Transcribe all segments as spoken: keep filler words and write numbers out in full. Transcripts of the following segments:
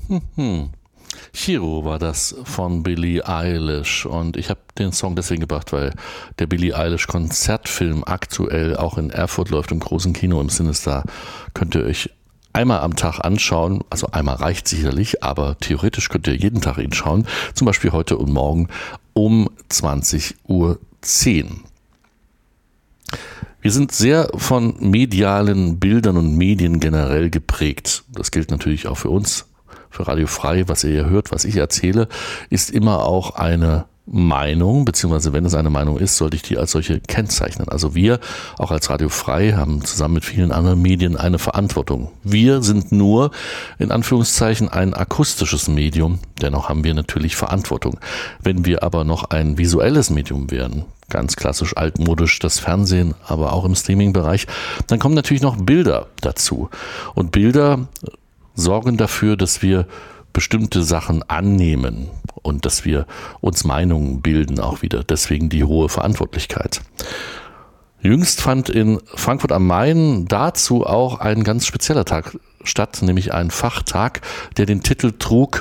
Hm. Chiro war das von Billie Eilish und ich habe den Song deswegen gebracht, weil der Billie Eilish Konzertfilm aktuell auch in Erfurt läuft im großen Kino im Sinister. Könnt ihr euch einmal am Tag anschauen, also einmal reicht sicherlich, aber theoretisch könnt ihr jeden Tag ihn schauen, zum Beispiel heute und morgen um zwanzig Uhr zehn. Wir sind sehr von medialen Bildern und Medien generell geprägt. Das gilt natürlich auch für uns. Für Radio Frei, was ihr hier hört, was ich erzähle, ist immer auch eine Meinung, beziehungsweise wenn es eine Meinung ist, sollte ich die als solche kennzeichnen. Also wir, auch als Radio Frei, haben zusammen mit vielen anderen Medien eine Verantwortung. Wir sind nur, in Anführungszeichen, ein akustisches Medium, dennoch haben wir natürlich Verantwortung. Wenn wir aber noch ein visuelles Medium wären, ganz klassisch altmodisch das Fernsehen, aber auch im Streaming-Bereich, dann kommen natürlich noch Bilder dazu. Und Bilder sorgen dafür, dass wir bestimmte Sachen annehmen und dass wir uns Meinungen bilden auch wieder. Deswegen die hohe Verantwortlichkeit. Jüngst fand in Frankfurt am Main dazu auch ein ganz spezieller Tag statt, nämlich ein Fachtag, der den Titel trug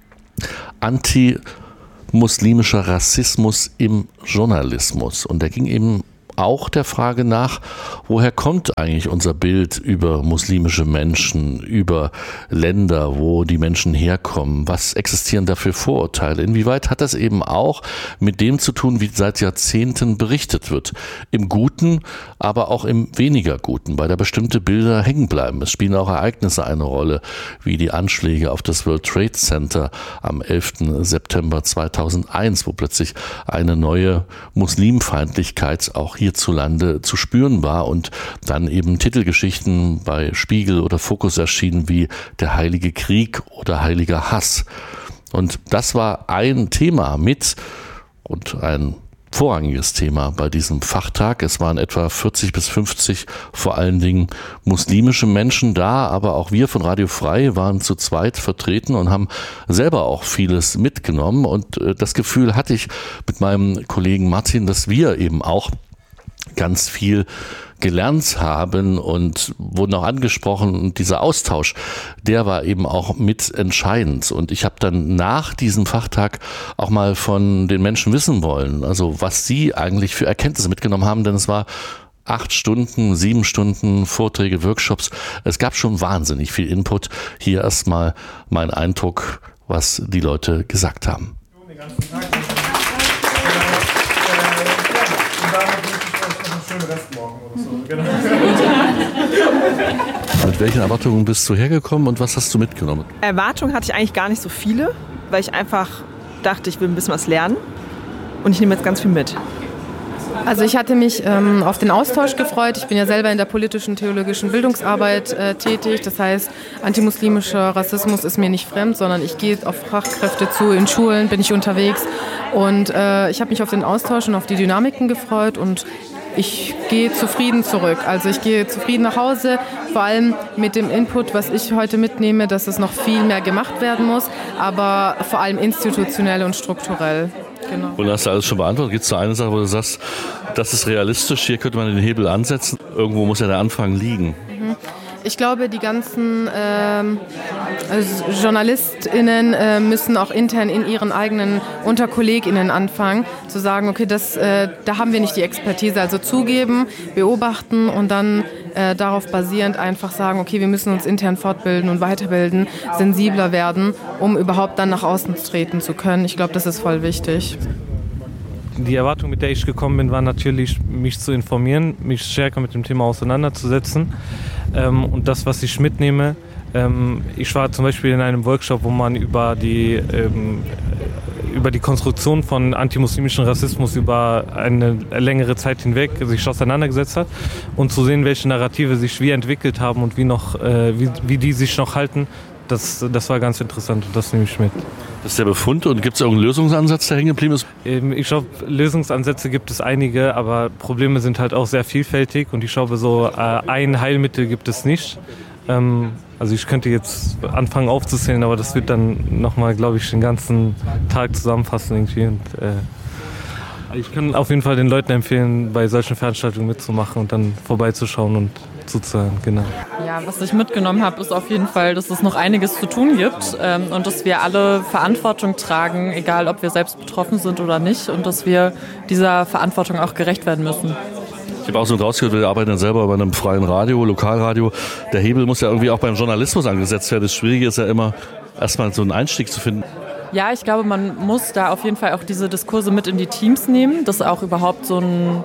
Antimuslimischer Rassismus im Journalismus. Und der ging eben auch der Frage nach, woher kommt eigentlich unser Bild über muslimische Menschen, über Länder, wo die Menschen herkommen? Was existieren da für Vorurteile? Inwieweit hat das eben auch mit dem zu tun, wie seit Jahrzehnten berichtet wird? Im Guten, aber auch im weniger Guten, weil da bestimmte Bilder hängen bleiben. Es spielen auch Ereignisse eine Rolle, wie die Anschläge auf das World Trade Center am elften September zweitausendeins, wo plötzlich eine neue Muslimfeindlichkeit auch hier hierzulande zu spüren war und dann eben Titelgeschichten bei Spiegel oder Focus erschienen wie Der Heilige Krieg oder Heiliger Hass. Und das war ein Thema mit und ein vorrangiges Thema bei diesem Fachtag. Es waren etwa vierzig bis fünfzig vor allen Dingen muslimische Menschen da, aber auch wir von Radio Frei waren zu zweit vertreten und haben selber auch vieles mitgenommen. Und das Gefühl hatte ich mit meinem Kollegen Martin, dass wir eben auch ganz viel gelernt haben und wurden auch angesprochen und dieser Austausch, der war eben auch mit entscheidend und ich habe dann nach diesem Fachtag auch mal von den Menschen wissen wollen, also was sie eigentlich für Erkenntnisse mitgenommen haben, denn es war acht Stunden, sieben Stunden Vorträge, Workshops, es gab schon wahnsinnig viel Input. Hier erstmal mein Eindruck, was die Leute gesagt haben. Den ganzen Tag. Restmorgen oder so. Genau. Mit welchen Erwartungen bist du hergekommen und was hast du mitgenommen? Erwartungen hatte ich eigentlich gar nicht so viele, weil ich einfach dachte, ich will ein bisschen was lernen und ich nehme jetzt ganz viel mit. Also ich hatte mich ähm, auf den Austausch gefreut. Ich bin ja selber in der politischen, theologischen Bildungsarbeit äh, tätig. Das heißt, antimuslimischer Rassismus ist mir nicht fremd, sondern ich gehe auf Fachkräfte zu. In Schulen bin ich unterwegs. Und äh, ich habe mich auf den Austausch und auf die Dynamiken gefreut und ich gehe zufrieden zurück. Also ich gehe zufrieden nach Hause, vor allem mit dem Input, was ich heute mitnehme, dass es noch viel mehr gemacht werden muss, aber vor allem institutionell und strukturell. Genau. Und hast du alles schon beantwortet? Gibt es da eine Sache, wo du sagst, das ist realistisch, hier könnte man den Hebel ansetzen? Irgendwo muss ja der Anfang liegen. Mhm. Ich glaube, die ganzen ähm, also JournalistInnen äh, müssen auch intern in ihren eigenen unter KollegInnen anfangen, zu sagen, okay, das, äh, da haben wir nicht die Expertise. Also zugeben, beobachten und dann äh, darauf basierend einfach sagen, okay, wir müssen uns intern fortbilden und weiterbilden, sensibler werden, um überhaupt dann nach außen treten zu können. Ich glaube, das ist voll wichtig. Die Erwartung, mit der ich gekommen bin, war natürlich, mich zu informieren, mich stärker mit dem Thema auseinanderzusetzen. Ähm, und das, was ich mitnehme, ähm, ich war zum Beispiel in einem Workshop, wo man über die, ähm, über die Konstruktion von antimuslimischen Rassismus über eine längere Zeit hinweg sich auseinandergesetzt hat und zu sehen, welche Narrative sich wie entwickelt haben und wie, noch, äh, wie, wie die sich noch halten. Das, das war ganz interessant und das nehme ich mit. Das ist der Befund und gibt es irgendeinen Lösungsansatz, der hängen geblieben ist? Ich glaube, Lösungsansätze gibt es einige, aber Probleme sind halt auch sehr vielfältig und ich glaube, so äh, ein Heilmittel gibt es nicht. Ähm, also ich könnte jetzt anfangen aufzuzählen, aber das wird dann nochmal, glaube ich, den ganzen Tag zusammenfassen irgendwie. Und, äh, ich kann auf jeden Fall den Leuten empfehlen, bei solchen Veranstaltungen mitzumachen und dann vorbeizuschauen und sozusagen, genau. Ja, was ich mitgenommen habe, ist auf jeden Fall, dass es noch einiges zu tun gibt ähm, und dass wir alle Verantwortung tragen, egal ob wir selbst betroffen sind oder nicht, und dass wir dieser Verantwortung auch gerecht werden müssen. Ich habe auch so rausgehört, wir arbeiten ja selber bei einem freien Radio, Lokalradio. Der Hebel muss ja irgendwie auch beim Journalismus angesetzt werden. Das Schwierige ist ja immer, erstmal so einen Einstieg zu finden. Ja, ich glaube, man muss da auf jeden Fall auch diese Diskurse mit in die Teams nehmen, dass auch überhaupt so ein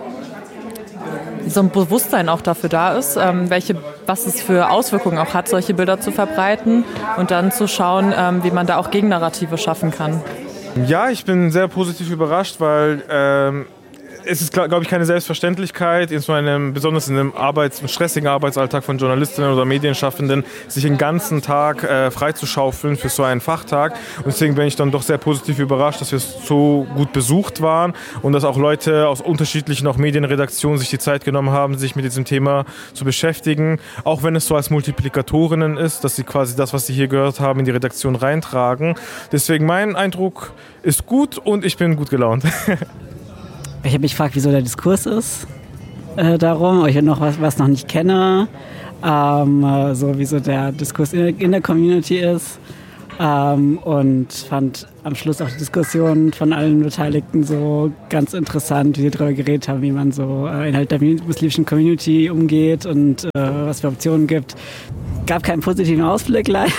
so ein Bewusstsein auch dafür da ist, ähm, welche, was es für Auswirkungen auch hat, solche Bilder zu verbreiten und dann zu schauen, ähm, wie man da auch Gegennarrative schaffen kann. Ja, ich bin sehr positiv überrascht, weil ähm, es ist, glaube ich, keine Selbstverständlichkeit, in so einem, besonders in einem Arbeits-, einem stressigen Arbeitsalltag von Journalistinnen oder Medienschaffenden, sich den ganzen Tag äh, freizuschaufeln für so einen Fachtag. Und deswegen bin ich dann doch sehr positiv überrascht, dass wir so gut besucht waren und dass auch Leute aus unterschiedlichen auch Medienredaktionen sich die Zeit genommen haben, sich mit diesem Thema zu beschäftigen. Auch wenn es so als Multiplikatorinnen ist, dass sie quasi das, was sie hier gehört haben, in die Redaktion reintragen. Deswegen mein Eindruck ist gut und ich bin gut gelaunt. Ich habe mich gefragt, wieso der Diskurs ist äh, darum, ob ich noch was, was noch nicht kenne, ähm, äh, so wieso der Diskurs in, in der Community ist, ähm, und fand am Schluss auch die Diskussion von allen Beteiligten so ganz interessant, wie sie darüber geredet haben, wie man so äh, innerhalb der muslimischen Community umgeht und äh, was für Optionen gibt. Gab keinen positiven Ausblick leider,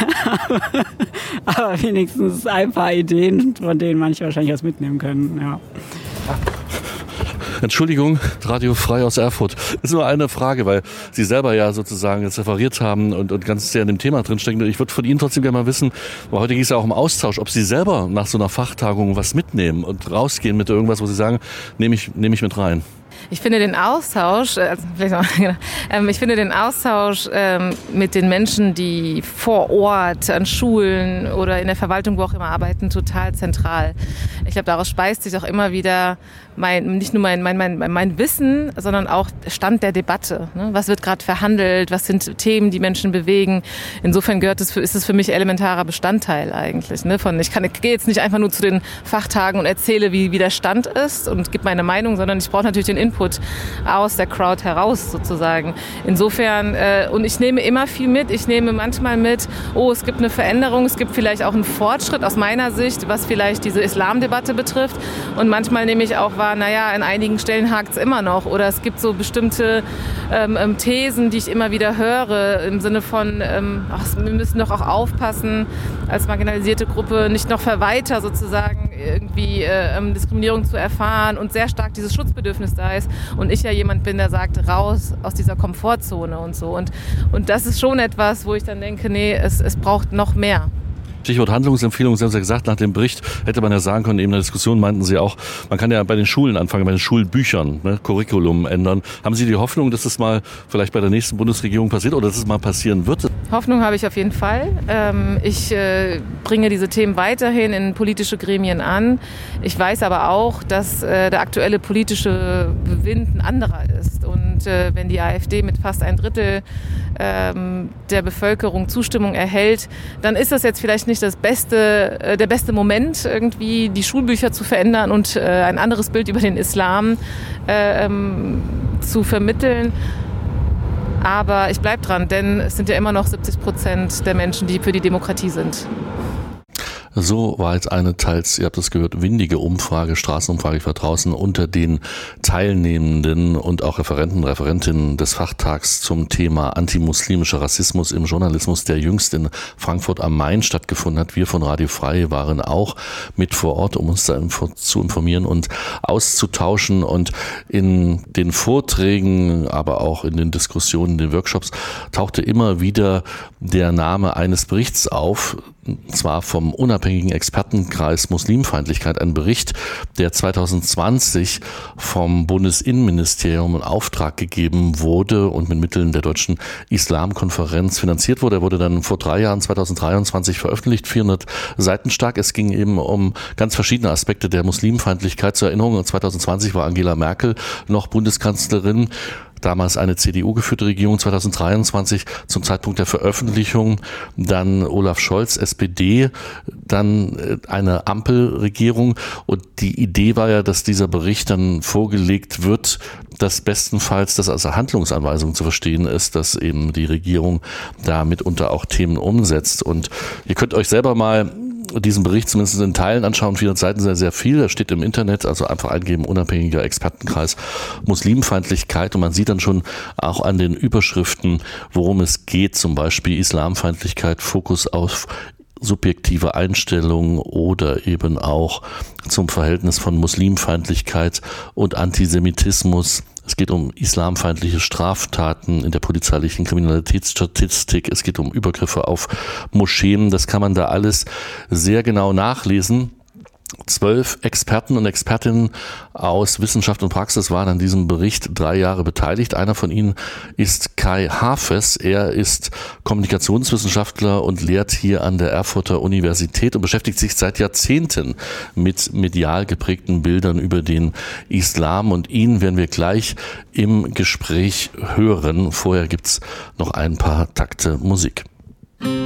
aber wenigstens ein paar Ideen, von denen manche wahrscheinlich was mitnehmen können. Ja. Entschuldigung, Radio Frei aus Erfurt. Das ist nur eine Frage, weil Sie selber ja sozusagen jetzt referiert haben und, und ganz sehr in dem Thema drinstecken. Ich würde von Ihnen trotzdem gerne mal wissen, weil heute ging es ja auch um Austausch, ob Sie selber nach so einer Fachtagung was mitnehmen und rausgehen mit irgendwas, wo Sie sagen, nehme ich, nehme ich mit rein. Ich finde den Austausch, also vielleicht noch, genau, ähm, ich finde den Austausch ähm, mit den Menschen, die vor Ort an Schulen oder in der Verwaltung, wo auch immer arbeiten, total zentral. Ich glaube, daraus speist sich auch immer wieder mein, nicht nur mein, mein, mein, mein Wissen, sondern auch Stand der Debatte. Ne? Was wird gerade verhandelt? Was sind Themen, die Menschen bewegen? Insofern gehört es für, ist es für mich elementarer Bestandteil eigentlich. Ne? Von, ich kann, ich gehe jetzt nicht einfach nur zu den Fachtagen und erzähle, wie, wie der Stand ist und gebe meine Meinung, sondern ich brauche natürlich den Input aus der Crowd heraus sozusagen. Insofern, äh, und ich nehme immer viel mit. Ich nehme manchmal mit, oh, es gibt eine Veränderung, es gibt vielleicht auch einen Fortschritt aus meiner Sicht, was vielleicht diese Islamdebatte betrifft. Und manchmal nehme ich auch wahr, naja, an einigen Stellen hakt es immer noch. Oder es gibt so bestimmte ähm, Thesen, die ich immer wieder höre, im Sinne von, ähm, ach, wir müssen doch auch aufpassen, als marginalisierte Gruppe nicht noch weiter sozusagen irgendwie äh, Diskriminierung zu erfahren und sehr stark dieses Schutzbedürfnis da ist. Und ich ja jemand bin, der sagt, raus aus dieser Komfortzone und so. Und, und das ist schon etwas, wo ich dann denke, nee, es, es braucht noch mehr. Stichwort Handlungsempfehlung, Sie haben es ja gesagt, nach dem Bericht hätte man ja sagen können, eben in der Diskussion meinten Sie auch, man kann ja bei den Schulen anfangen, bei den Schulbüchern, ne, Curriculum ändern. Haben Sie die Hoffnung, dass das mal vielleicht bei der nächsten Bundesregierung passiert oder dass es mal passieren wird? Hoffnung habe ich auf jeden Fall. Ich bringe diese Themen weiterhin in politische Gremien an. Ich weiß aber auch, dass der aktuelle politische Wind ein anderer ist. Und wenn die AfD mit fast ein Drittel der Bevölkerung Zustimmung erhält, dann ist das jetzt vielleicht nicht das beste, der beste Moment, irgendwie die Schulbücher zu verändern und ein anderes Bild über den Islam zu vermitteln. Aber ich bleibe dran, denn es sind ja immer noch siebzig Prozent der Menschen, die für die Demokratie sind. So war jetzt eine teils, ihr habt es gehört, windige Umfrage, Straßenumfrage, ich war draußen unter den Teilnehmenden und auch Referenten, Referentinnen des Fachtags zum Thema antimuslimischer Rassismus im Journalismus, der jüngst in Frankfurt am Main stattgefunden hat. Wir von Radio Frei waren auch mit vor Ort, um uns da zu informieren und auszutauschen. Und in den Vorträgen, aber auch in den Diskussionen, in den Workshops tauchte immer wieder der Name eines Berichts auf, und zwar vom unabhängigen Expertenkreis Muslimfeindlichkeit, ein Bericht, der zwanzig zwanzig vom Bundesinnenministerium in Auftrag gegeben wurde und mit Mitteln der Deutschen Islamkonferenz finanziert wurde. Er wurde dann vor drei Jahren, zwanzig dreiundzwanzig, veröffentlicht, vierhundert Seiten stark. Es ging eben um ganz verschiedene Aspekte der Muslimfeindlichkeit. Zur Erinnerung, zwanzig zwanzig war Angela Merkel noch Bundeskanzlerin. damals eine C D U-geführte Regierung, zweitausenddreiundzwanzig zum Zeitpunkt der Veröffentlichung, dann Olaf Scholz, S P D, dann eine Ampelregierung. Und die Idee war ja, dass dieser Bericht dann vorgelegt wird, dass bestenfalls das als Handlungsanweisung zu verstehen ist, dass eben die Regierung da mitunter auch Themen umsetzt. Und ihr könnt euch selber mal diesen Bericht zumindest in Teilen anschauen. vierhundert Seiten sehr, sehr viel. Da steht im Internet, also einfach eingeben, unabhängiger Expertenkreis Muslimfeindlichkeit. Und man sieht dann schon auch an den Überschriften, worum es geht. Zum Beispiel Islamfeindlichkeit, Fokus auf subjektive Einstellungen oder eben auch zum Verhältnis von Muslimfeindlichkeit und Antisemitismus. Es geht um islamfeindliche Straftaten in der polizeilichen Kriminalitätsstatistik. Es geht um Übergriffe auf Moscheen. Das kann man da alles sehr genau nachlesen. Zwölf Experten und Expertinnen aus Wissenschaft und Praxis waren an diesem Bericht drei Jahre beteiligt. Einer von ihnen ist Kai Hafes. Er ist Kommunikationswissenschaftler und lehrt hier an der Erfurter Universität und beschäftigt sich seit Jahrzehnten mit medial geprägten Bildern über den Islam. Und ihn werden wir gleich im Gespräch hören. Vorher gibt's noch ein paar Takte Musik.